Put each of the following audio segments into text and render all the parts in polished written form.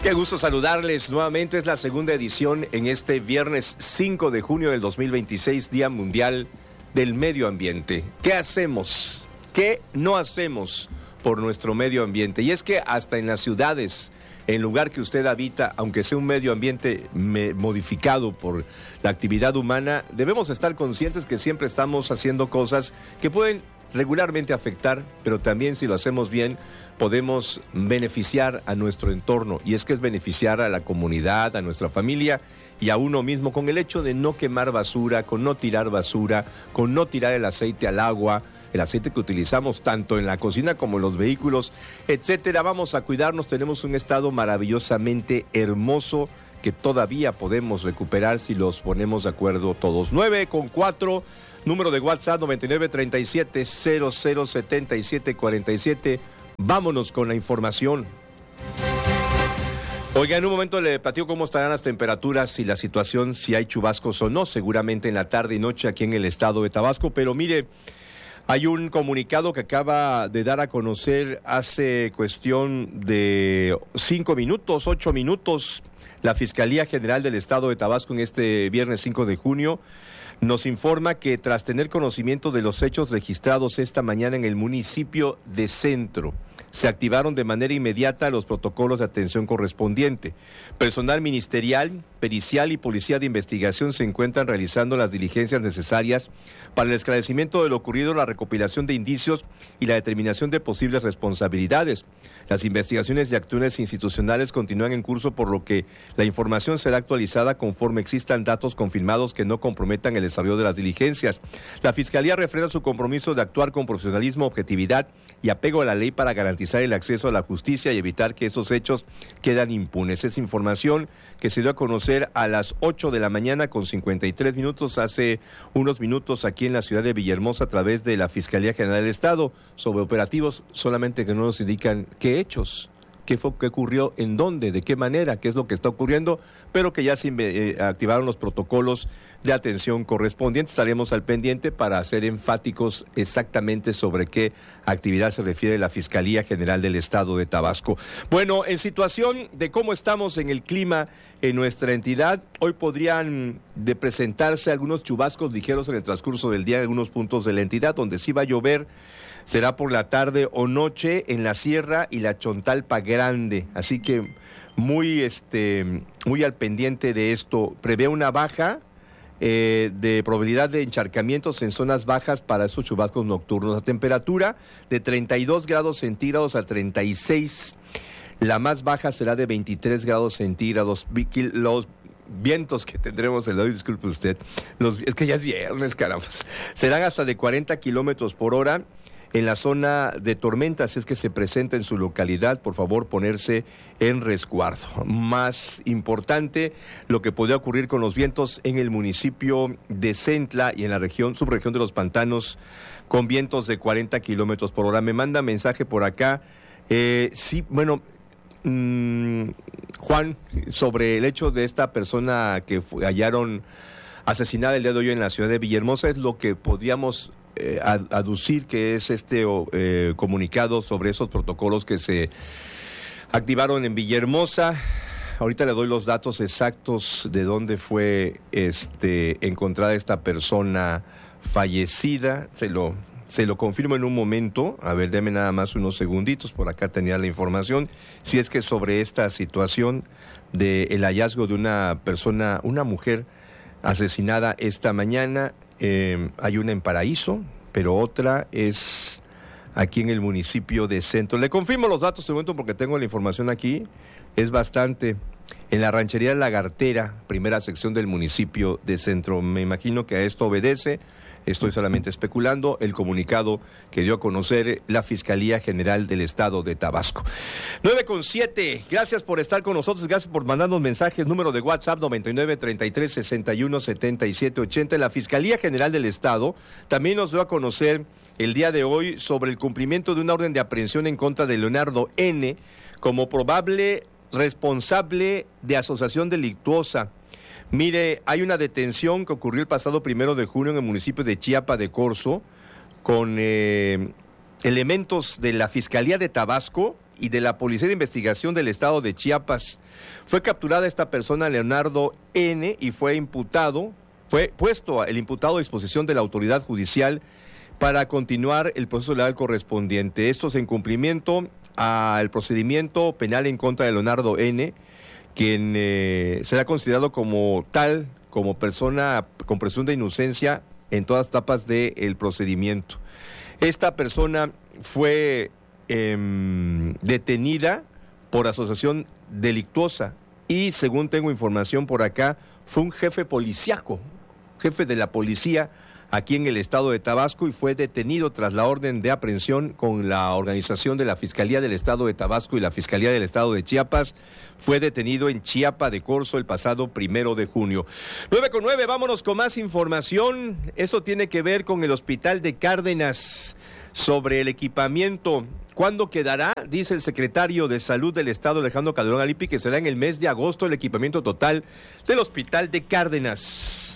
Qué gusto saludarles nuevamente. Es la segunda edición en este viernes 5 de junio del 2026, Día Mundial del Medio Ambiente. ¿Qué hacemos? ¿Qué no hacemos por nuestro medio ambiente? Y es que hasta en las ciudades, en el lugar que usted habita, aunque sea un medio ambiente modificado por la actividad humana, debemos estar conscientes que siempre estamos haciendo cosas que pueden regularmente afectar, pero también si lo hacemos bien, podemos beneficiar a nuestro entorno. Y es que es beneficiar a la comunidad, a nuestra familia y a uno mismo con el hecho de no quemar basura, con no tirar basura, con no tirar el aceite al agua, el aceite que utilizamos tanto en la cocina como en los vehículos, etcétera. Vamos a cuidarnos, tenemos un estado maravillosamente hermoso que todavía podemos recuperar si los ponemos de acuerdo todos. 9:04, número de WhatsApp 9937-007747. Vámonos con la información. Oiga, en un momento le platico cómo estarán las temperaturas y la situación, si hay chubascos o no, seguramente en la tarde y noche aquí en el estado de Tabasco, pero mire, hay un comunicado que acaba de dar a conocer hace cuestión de 8 minutos, la Fiscalía General del Estado de Tabasco en este viernes 5 de junio, nos informa que tras tener conocimiento de los hechos registrados esta mañana en el municipio de Centro, se activaron de manera inmediata los protocolos de atención correspondiente. Personal ministerial, pericial y policía de investigación se encuentran realizando las diligencias necesarias para el esclarecimiento de lo ocurrido, la recopilación de indicios y la determinación de posibles responsabilidades. Las investigaciones y acciones institucionales continúan en curso, por lo que la información será actualizada conforme existan datos confirmados que no comprometan el desarrollo de las diligencias. La Fiscalía refrenda su compromiso de actuar con profesionalismo, objetividad y apego a la ley para garantizar el acceso a la justicia y evitar que estos hechos quedan impunes. Es información que se dio a conocer a las 8 de la mañana con 53 minutos, hace unos minutos aquí en la ciudad de Villahermosa, a través de la Fiscalía General del Estado, sobre operativos, solamente que no nos indican qué hechos, qué ocurrió, en dónde, de qué manera, qué es lo que está ocurriendo, pero que ya se activaron los protocolos de atención correspondientes. Estaremos al pendiente para ser enfáticos exactamente sobre qué actividad se refiere la Fiscalía General del Estado de Tabasco. Bueno, en situación de cómo estamos en el clima en nuestra entidad, hoy podrían presentarse algunos chubascos ligeros en el transcurso del día en algunos puntos de la entidad, donde sí va a llover. Será por la tarde o noche en la Sierra y la Chontalpa Grande, así que muy al pendiente de esto. Prevé una baja de probabilidad de encharcamientos en zonas bajas para esos chubascos nocturnos. La temperatura de 32 grados centígrados a 36, la más baja será de 23 grados centígrados. Los vientos que tendremos el día de hoy, disculpe usted, es que ya es viernes, caramba, serán hasta de 40 kilómetros por hora. En la zona de tormentas, si es que se presenta en su localidad, por favor ponerse en resguardo. Más importante, lo que podría ocurrir con los vientos en el municipio de Centla y en la subregión de los pantanos, con vientos de 40 kilómetros por hora. Me manda mensaje por acá, Juan, sobre el hecho de esta persona que hallaron asesinada el día de hoy en la ciudad de Villahermosa. Es lo que podíamos aducir que es comunicado sobre esos protocolos que se activaron en Villahermosa. Ahorita le doy los datos exactos de dónde fue encontrada esta persona fallecida. Se lo confirmo en un momento. A ver, deme nada más unos segunditos. Por acá tenía la información. Si es que sobre esta situación del hallazgo de una persona, una mujer asesinada esta mañana. Hay una en Paraíso, pero otra es aquí en el municipio de Centro. Le confirmo los datos de momento porque tengo la información aquí. Es bastante. En la ranchería Lagartera, primera sección del municipio de Centro. Me imagino que a esto obedece, estoy solamente especulando, el comunicado que dio a conocer la Fiscalía General del Estado de Tabasco. 9:07, gracias por estar con nosotros, gracias por mandarnos mensajes, número de WhatsApp 9933617780. La Fiscalía General del Estado también nos dio a conocer el día de hoy sobre el cumplimiento de una orden de aprehensión en contra de Leonardo N. como probable responsable de asociación delictuosa. Mire, hay una detención que ocurrió el pasado 1 de junio en el municipio de Chiapa de Corzo con elementos de la Fiscalía de Tabasco y de la Policía de Investigación del Estado de Chiapas. Fue capturada esta persona, Leonardo N., y fue puesto el imputado a disposición de la autoridad judicial para continuar el proceso legal correspondiente. Esto es en cumplimiento al procedimiento penal en contra de Leonardo N., quien será considerado como tal, como persona con presunción de inocencia en todas etapas del procedimiento. Esta persona fue detenida por asociación delictuosa y, según tengo información por acá, fue un jefe policíaco, jefe de la policía aquí en el estado de Tabasco, y fue detenido tras la orden de aprehensión con la organización de la Fiscalía del Estado de Tabasco y la Fiscalía del Estado de Chiapas. Fue detenido en Chiapa de Corzo el pasado 1 de junio. 9:09, vámonos con más información. Eso tiene que ver con el Hospital de Cárdenas, sobre el equipamiento. ¿Cuándo quedará? Dice el secretario de Salud del Estado, Alejandro Calderón Alipi, que será en el mes de agosto el equipamiento total del Hospital de Cárdenas.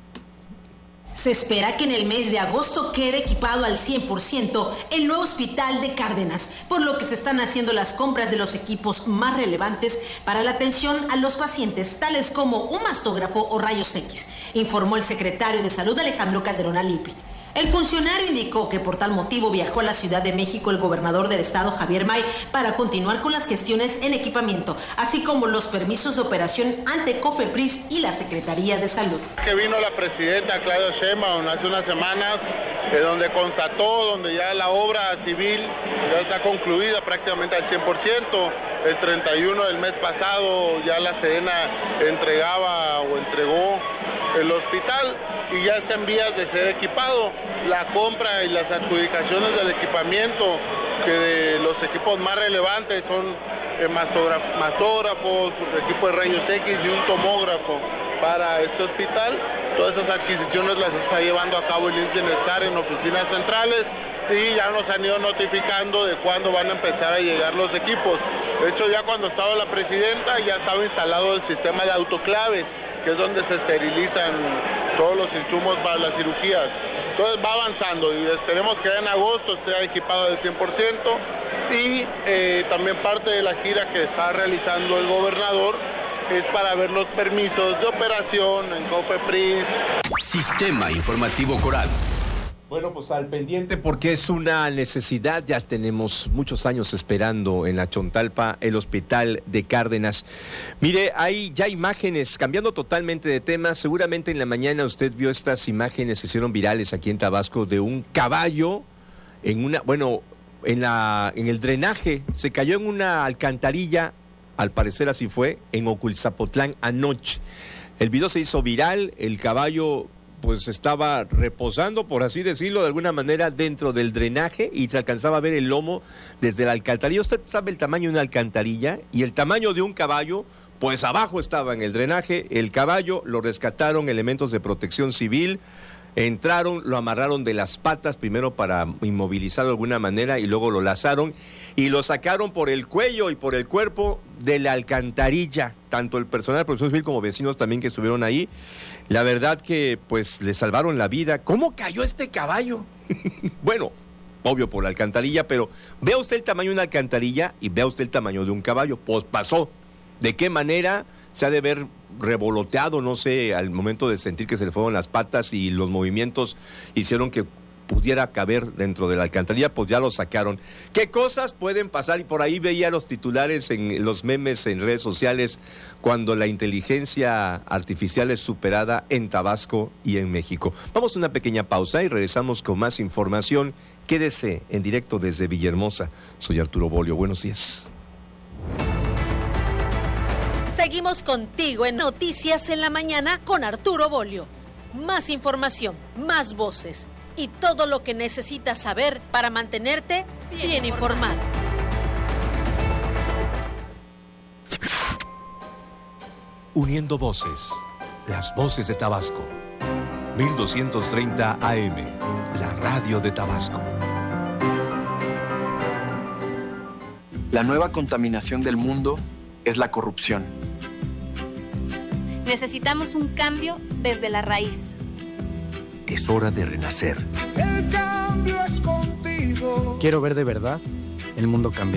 Se espera que en el mes de agosto quede equipado al 100% el nuevo Hospital de Cárdenas, por lo que se están haciendo las compras de los equipos más relevantes para la atención a los pacientes, tales como un mastógrafo o rayos X, informó el secretario de Salud, Alejandro Calderón Alipi. El funcionario indicó que por tal motivo viajó a la Ciudad de México el gobernador del estado, Javier May, para continuar con las gestiones en equipamiento, así como los permisos de operación ante COFEPRIS y la Secretaría de Salud. Que vino la presidenta Claudia Sheinbaum hace unas semanas, donde constató, donde ya la obra civil ya está concluida prácticamente al 100%. El 31 del mes pasado ya la Sedena entregaba o entregó el hospital y ya está en vías de ser equipado. La compra y las adjudicaciones del equipamiento, que de los equipos más relevantes son mastógrafos, equipo de rayos X y un tomógrafo para este hospital. Todas esas adquisiciones las está llevando a cabo el INS en oficinas centrales y ya nos han ido notificando de cuándo van a empezar a llegar los equipos. De hecho, ya cuando estaba la presidenta ya estaba instalado el sistema de autoclaves, que es donde se esterilizan todos los insumos para las cirugías. Entonces va avanzando y esperemos que en agosto esté equipado al 100%. Y también parte de la gira que está realizando el gobernador es para ver los permisos de operación en COFEPRIS. Sistema Informativo Coral. Bueno, pues al pendiente, porque es una necesidad. Ya tenemos muchos años esperando en la Chontalpa el Hospital de Cárdenas. Mire, hay ya imágenes, cambiando totalmente de tema. Seguramente en la mañana usted vio estas imágenes, se hicieron virales aquí en Tabasco, de un caballo en el drenaje. Se cayó en una alcantarilla, al parecer así fue, en Oculzapotlán anoche. El video se hizo viral, el caballo pues estaba reposando, por así decirlo, de alguna manera dentro del drenaje, y se alcanzaba a ver el lomo desde la alcantarilla. Usted sabe el tamaño de una alcantarilla y el tamaño de un caballo, pues abajo estaba en el drenaje. El caballo lo rescataron elementos de protección civil, entraron, lo amarraron de las patas primero para inmovilizarlo de alguna manera y luego lo lazaron y lo sacaron por el cuello y por el cuerpo de la alcantarilla, tanto el personal de protección civil como vecinos también que estuvieron ahí. La verdad que pues le salvaron la vida. ¿Cómo cayó este caballo? Bueno, obvio por la alcantarilla, pero vea usted el tamaño de una alcantarilla y vea usted el tamaño de un caballo. Pues pasó. ¿De qué manera? Se ha de ver revoloteado, no sé, al momento de sentir que se le fueron las patas y los movimientos hicieron que pudiera caber dentro de la alcantarilla, pues ya lo sacaron. ¿Qué cosas pueden pasar? Y por ahí veía los titulares en los memes en redes sociales, cuando la inteligencia artificial es superada en Tabasco y en México. Vamos a una pequeña pausa y regresamos con más información. Quédese en directo desde Villahermosa. Soy Arturo Bolio, buenos días. Seguimos contigo en Noticias en la Mañana con Arturo Bolio. Más información, más voces y todo lo que necesitas saber para mantenerte bien informado. Uniendo voces, las voces de Tabasco. 1230 AM, la radio de Tabasco. La nueva contaminación del mundo es la corrupción. Necesitamos un cambio desde la raíz. Es hora de renacer. El cambio es contigo. Quiero ver de verdad el mundo cambiar.